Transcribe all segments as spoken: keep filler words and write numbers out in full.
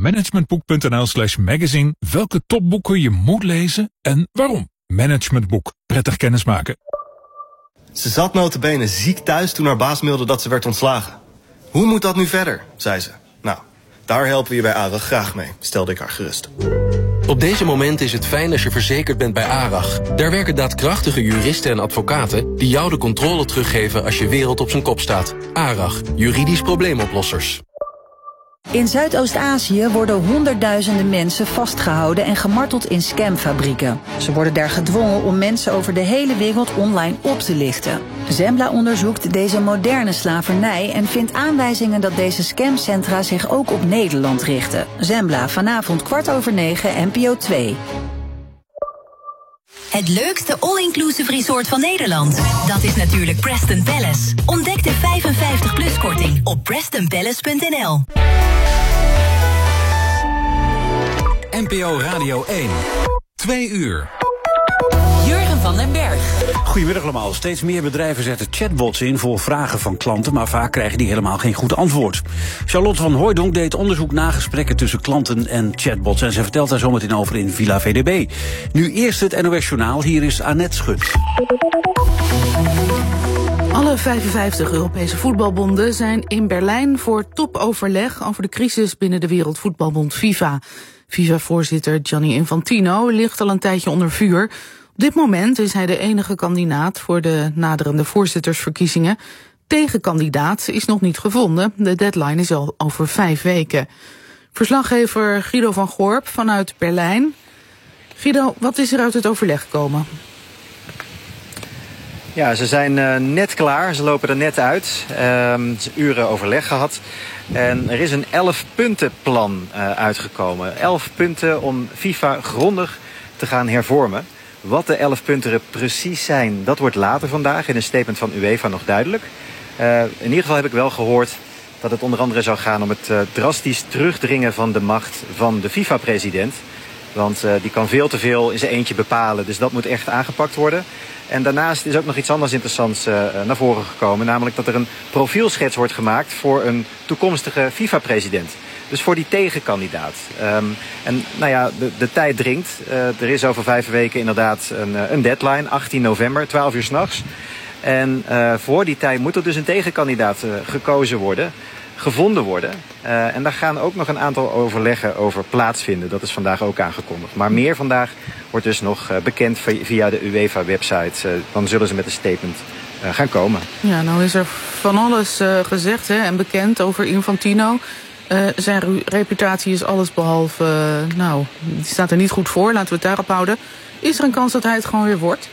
managementboek.nl slash magazine welke topboeken je moet lezen en waarom. Managementboek. Prettig kennismaken. Ze zat nota bene ziek thuis toen haar baas mailde dat ze werd ontslagen. Hoe moet dat nu verder, zei ze. Nou, daar helpen we je bij ARAG graag mee, stelde ik haar gerust. Op deze moment is het fijn als je verzekerd bent bij ARAG. Daar werken daadkrachtige juristen en advocaten die jou de controle teruggeven als je wereld op zijn kop staat. ARAG, juridisch probleemoplossers. In Zuidoost-Azië worden honderdduizenden mensen vastgehouden en gemarteld in scamfabrieken. Ze worden daar gedwongen om mensen over de hele wereld online op te lichten. Zembla onderzoekt deze moderne slavernij en vindt aanwijzingen dat deze scamcentra zich ook op Nederland richten. Zembla, vanavond kwart over negen, N P O twee. Het leukste all-inclusive resort van Nederland. Dat is natuurlijk Preston Palace. Ontdek de vijfenvijftig plus korting op preston palace punt n l. N P O Radio één. Twee uur. Jurgen van den Berg. Goedemiddag allemaal. Steeds meer bedrijven zetten chatbots in voor vragen van klanten, maar vaak krijgen die helemaal geen goed antwoord. Charlotte van Hooijdonk deed onderzoek na gesprekken tussen klanten en chatbots en ze vertelt daar zometeen over in Villa V D B. Nu eerst het N O S Journaal. Hier is Annette Schut. Alle vijfenvijftig Europese voetbalbonden zijn in Berlijn voor topoverleg over de crisis binnen de Wereldvoetbalbond FIFA. FIFA-voorzitter Gianni Infantino ligt al een tijdje onder vuur. Op dit moment is hij de enige kandidaat voor de naderende voorzittersverkiezingen. Tegenkandidaat is nog niet gevonden. De deadline is al over vijf weken. Verslaggever Guido van Gorp vanuit Berlijn. Guido, wat is er uit het overleg gekomen? Ja, ze zijn uh, net klaar. Ze lopen er net uit. Uh, uren overleg gehad. En er is een elf-puntenplan uh, uitgekomen. Elf punten om FIFA grondig te gaan hervormen. Wat de elf punten er precies zijn, dat wordt later vandaag in een statement van UEFA nog duidelijk. Uh, in ieder geval heb ik wel gehoord dat het onder andere zou gaan om het uh, drastisch terugdringen van de macht van de FIFA-president. Want uh, die kan veel te veel in zijn eentje bepalen. Dus dat moet echt aangepakt worden. En daarnaast is ook nog iets anders interessants uh, naar voren gekomen. Namelijk dat er een profielschets wordt gemaakt voor een toekomstige FIFA-president. Dus voor die tegenkandidaat. Um, en nou ja, de, de tijd dringt. Uh, er is over vijf weken inderdaad een, een deadline. achttien november, twaalf uur 's nachts. En uh, voor die tijd moet er dus een tegenkandidaat uh, gekozen worden. Gevonden worden. Uh, en daar gaan ook nog een aantal overleggen over plaatsvinden. Dat is vandaag ook aangekondigd. Maar meer vandaag wordt dus nog uh, bekend via de UEFA-website. Uh, dan zullen ze met een statement uh, gaan komen. Ja, nou is er van alles uh, gezegd hè, en bekend over Infantino. Uh, zijn reputatie is allesbehalve, uh, nou, die staat er niet goed voor. Laten we het daarop houden. Is er een kans dat hij het gewoon weer wordt?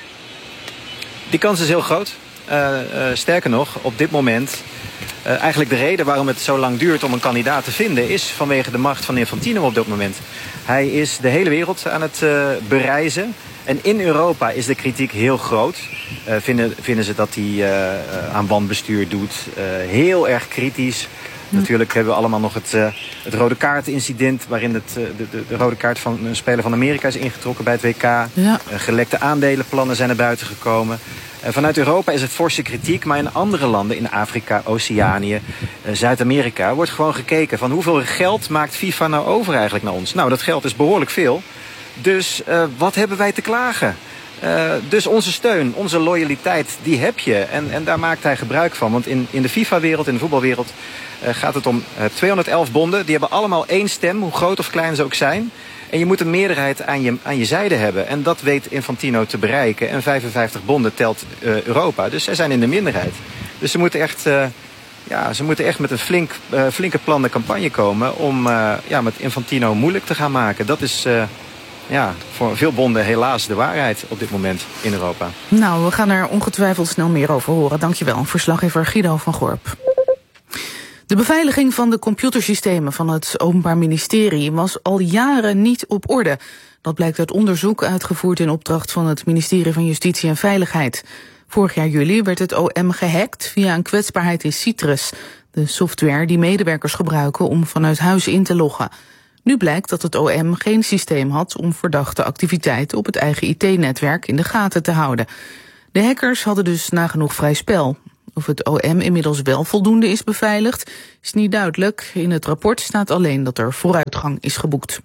Die kans is heel groot. Uh, uh, sterker nog, op dit moment... Uh, eigenlijk de reden waarom het zo lang duurt om een kandidaat te vinden... is vanwege de macht van Infantino op dit moment. Hij is de hele wereld aan het uh, bereizen. En in Europa is de kritiek heel groot. Uh, vinden, vinden ze dat hij uh, uh, aan wanbestuur doet. Uh, heel erg kritisch. Hm. Natuurlijk hebben we allemaal nog het, uh, het rode kaartincident... waarin het, uh, de, de, de rode kaart van een speler van Amerika is ingetrokken bij het W K. Ja. Uh, gelekte aandelenplannen zijn naar buiten gekomen... Vanuit Europa is het forse kritiek, maar in andere landen, in Afrika, Oceanië, Zuid-Amerika, wordt gewoon gekeken van hoeveel geld maakt FIFA nou over eigenlijk naar ons? Nou, dat geld is behoorlijk veel. Dus uh, wat hebben wij te klagen? Uh, dus onze steun, onze loyaliteit, die heb je. En, en daar maakt hij gebruik van. Want in, in de FIFA-wereld, in de voetbalwereld, uh, gaat het om uh, tweehonderdelf bonden. Die hebben allemaal één stem, hoe groot of klein ze ook zijn. En je moet een meerderheid aan je, aan je zijde hebben. En dat weet Infantino te bereiken. En vijfenvijftig bonden telt uh, Europa. Dus zij zijn in de minderheid. Dus ze moeten echt, uh, ja, ze moeten echt met een flink, uh, flinke plan de campagne komen... om uh, ja, met Infantino moeilijk te gaan maken. Dat is uh, ja, voor veel bonden helaas de waarheid op dit moment in Europa. Nou, we gaan er ongetwijfeld snel meer over horen. Dankjewel, verslaggever Guido van Gorp. De beveiliging van de computersystemen van het Openbaar Ministerie was al jaren niet op orde. Dat blijkt uit onderzoek uitgevoerd in opdracht van het ministerie van Justitie en Veiligheid. Vorig jaar juli werd het O M gehackt via een kwetsbaarheid in Citrus, de software die medewerkers gebruiken om vanuit huis in te loggen. Nu blijkt dat het O M geen systeem had om verdachte activiteiten op het eigen I T-netwerk in de gaten te houden. De hackers hadden dus nagenoeg vrij spel. Of het O M inmiddels wel voldoende is beveiligd, is niet duidelijk. In het rapport staat alleen dat er vooruitgang is geboekt.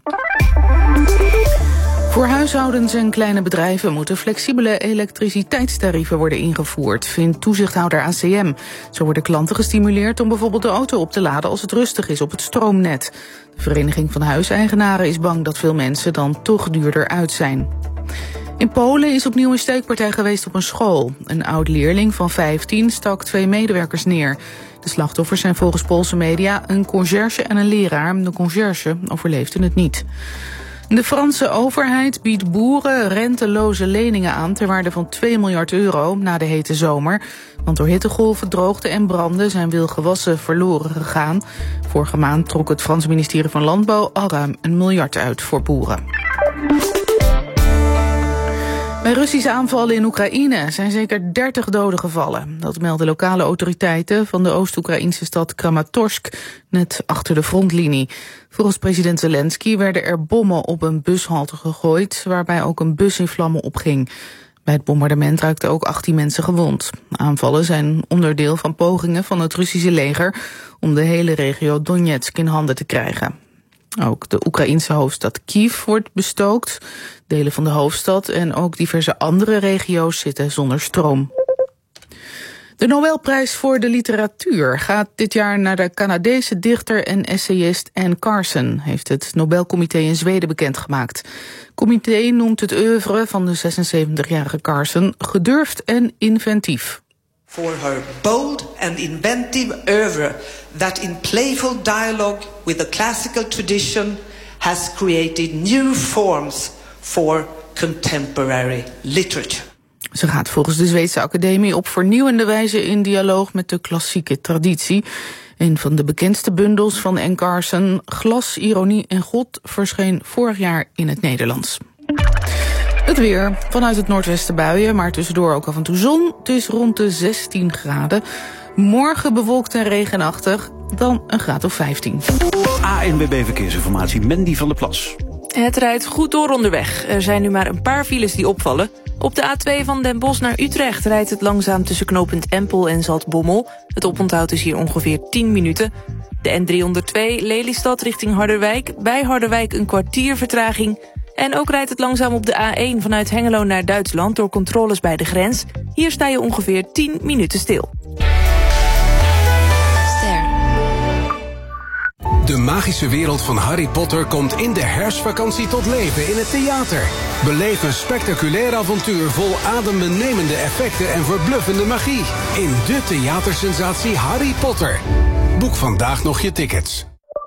Voor huishoudens en kleine bedrijven moeten flexibele elektriciteitstarieven worden ingevoerd, vindt toezichthouder A C M. Zo worden klanten gestimuleerd om bijvoorbeeld de auto op te laden als het rustig is op het stroomnet. De Vereniging van Huiseigenaren is bang dat veel mensen dan toch duurder uit zijn. In Polen is opnieuw een steekpartij geweest op een school. Een oud-leerling van vijftien stak twee medewerkers neer. De slachtoffers zijn volgens Poolse media een conciërge en een leraar. De conciërge overleefde het niet. De Franse overheid biedt boeren renteloze leningen aan ter waarde van twee miljard euro na de hete zomer. Want door hittegolven, droogte en branden zijn veel gewassen verloren gegaan. Vorige maand trok het Franse ministerie van Landbouw al ruim een miljard uit voor boeren. Bij Russische aanvallen in Oekraïne zijn zeker dertig doden gevallen. Dat melden lokale autoriteiten van de Oost-Oekraïnse stad Kramatorsk, net achter de frontlinie. Volgens president Zelensky werden er bommen op een bushalte gegooid, waarbij ook een bus in vlammen opging. Bij het bombardement raakten ook achttien mensen gewond. Aanvallen zijn onderdeel van pogingen van het Russische leger om de hele regio Donetsk in handen te krijgen. Ook de Oekraïense hoofdstad Kiev wordt bestookt. Delen van de hoofdstad en ook diverse andere regio's zitten zonder stroom. De Nobelprijs voor de literatuur gaat dit jaar naar de Canadese dichter en essayist Anne Carson, heeft het Nobelcomité in Zweden bekendgemaakt. Het comité noemt het oeuvre van de zesenzeventigjarige Carson gedurfd en inventief. For her bold and inventive oeuvre that in playful dialogue with the classical tradition has created new forms for contemporary literature. Ze gaat volgens de Zweedse Academie op vernieuwende wijze in dialoog met de klassieke traditie. Een van de bekendste bundels van Anne Carson, Glas, Ironie en God, verscheen vorig jaar in het Nederlands. Het weer. Vanuit het noordwesten buien, maar tussendoor ook af en toe zon. Het is rond de zestien graden. Morgen bewolkt en regenachtig, dan een graad of vijftien. A N W B Verkeersinformatie, Mandy van der Plas. Het rijdt goed door onderweg. Er zijn nu maar een paar files die opvallen. Op de A twee van Den Bosch naar Utrecht rijdt het langzaam tussen knooppunt Empel en Zaltbommel. Het oponthoud is hier ongeveer tien minuten. De N driehonderdtwee Lelystad richting Harderwijk. Bij Harderwijk een kwartier vertraging. En ook rijdt het langzaam op de A één vanuit Hengelo naar Duitsland door controles bij de grens. Hier sta je ongeveer tien minuten stil. De magische wereld van Harry Potter komt in de herfstvakantie tot leven in het theater. Beleef een spectaculair avontuur vol adembenemende effecten en verbluffende magie. In de theatersensatie Harry Potter. Boek vandaag nog je tickets.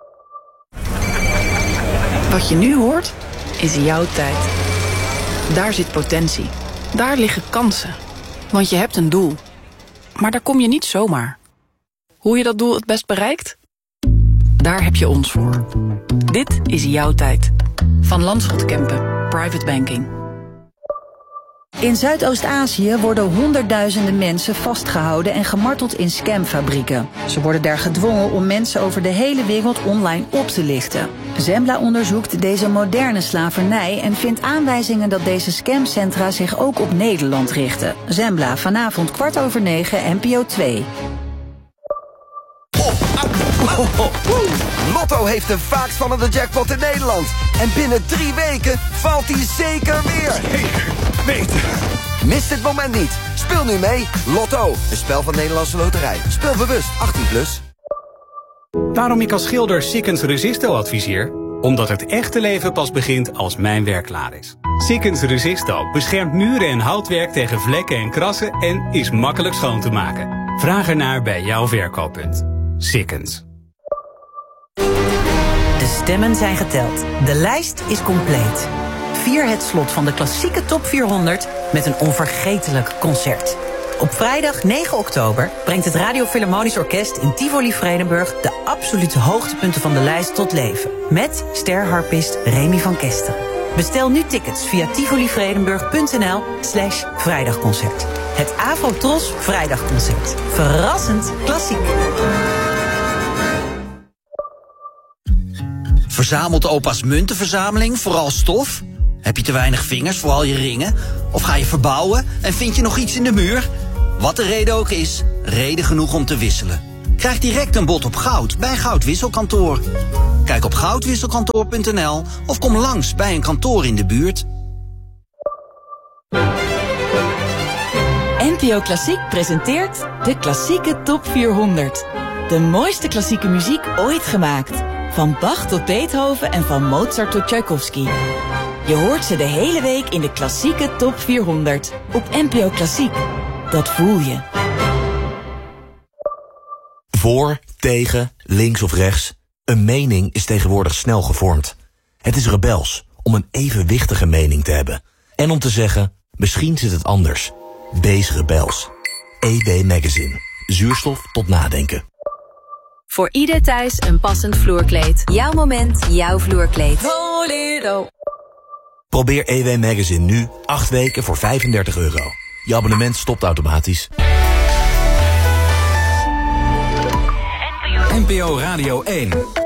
Wat je nu hoort, is jouw tijd. Daar zit potentie. Daar liggen kansen. Want je hebt een doel. Maar daar kom je niet zomaar. Hoe je dat doel het best bereikt? Daar heb je ons voor. Dit is jouw tijd. Van Landschot Kempen, Private Banking. In Zuidoost-Azië worden honderdduizenden mensen vastgehouden en gemarteld in scamfabrieken. Ze worden daar gedwongen om mensen over de hele wereld online op te lichten. Zembla onderzoekt deze moderne slavernij en vindt aanwijzingen dat deze scamcentra zich ook op Nederland richten. Zembla, vanavond kwart over negen, N P O twee. Lotto heeft de vaakst vallende jackpot in Nederland. En binnen drie weken valt die zeker weer. Zeker weten. Mis dit moment niet. Speel nu mee. Lotto, een spel van Nederlandse Loterij. Speel bewust, achttien plus. Waarom ik als schilder Sikkens Resisto adviseer? Omdat het echte leven pas begint als mijn werk klaar is. Sikkens Resisto beschermt muren en houtwerk tegen vlekken en krassen en is makkelijk schoon te maken. Vraag ernaar bij jouw verkooppunt. Sikkens. De stemmen zijn geteld. De lijst is compleet. Vier het slot van de klassieke top vierhonderd met een onvergetelijk concert. Op vrijdag negen oktober brengt het Radio Philharmonisch Orkest in Tivoli Vredenburg de absolute hoogtepunten van de lijst tot leven. Met sterharpist Remy van Kesteren. Bestel nu tickets via tivolivredenburg.nl slash vrijdagconcert. Het Afro-Tros Vrijdagconcert. Verrassend klassiek. Verzamelt opa's muntenverzameling vooral stof? Heb je te weinig vingers voor al je ringen? Of ga je verbouwen en vind je nog iets in de muur? Wat de reden ook is, reden genoeg om te wisselen. Krijg direct een bod op goud bij Goudwisselkantoor. Kijk op goudwisselkantoor punt n l of kom langs bij een kantoor in de buurt. N P O Klassiek presenteert de klassieke top vierhonderd. De mooiste klassieke muziek ooit gemaakt. Van Bach tot Beethoven en van Mozart tot Tchaikovsky. Je hoort ze de hele week in de klassieke top vierhonderd. Op N P O Klassiek. Dat voel je. Voor, tegen, links of rechts. Een mening is tegenwoordig snel gevormd. Het is rebels om een evenwichtige mening te hebben. En om te zeggen, misschien zit het anders. Wees rebels. E W Magazine. Zuurstof tot nadenken. Voor ieder thuis een passend vloerkleed. Jouw moment, jouw vloerkleed. Volero. Probeer E W Magazine nu acht weken voor vijfendertig euro. Je abonnement stopt automatisch. N P O Radio één.